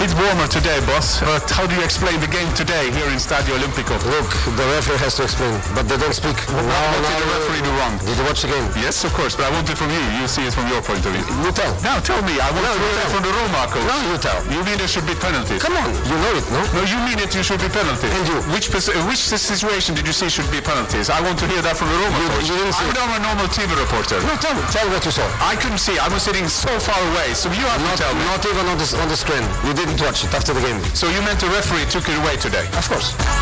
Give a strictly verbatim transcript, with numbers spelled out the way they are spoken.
bit warmer today, boss. But how do you explain the game today here in Stadio Olimpico? Look, the referee has to explain, but they don't speak. What, now, what now, did the referee do wrong? Did you watch the game? Yes, of course, but I want it from you. You see it from your point of view. You tell. Now tell me. I want No, to you hear it tell. from the Roma coach. No, you tell. You mean there should be penalties? Come on, you know it, no? No, you mean it. You should be penalties. And you? Which pos- uh, which situation did you see should be penalties? I want to hear that from the Roma You- coach. you didn't see I'm it. not a normal T V reporter. No, tell me. Tell me what you saw. I couldn't see. I was sitting so far away. So you have Not, to tell me. not even on the, on the screen. You didn't watch it after the game. So you meant the referee took it away today? Of course.